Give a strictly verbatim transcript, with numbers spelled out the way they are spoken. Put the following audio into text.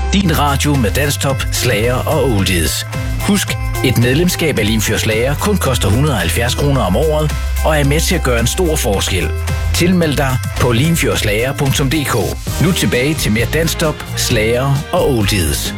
Din radio med dansktop, slager og oldies. Husk, et medlemskab af Limfjords Lager kun koster et hundrede og halvfjerds kroner om året, og er med til at gøre en stor forskel. Tilmeld dig på limfjordslager punktum d k. Nu tilbage til mere dansktop, slager og oldies.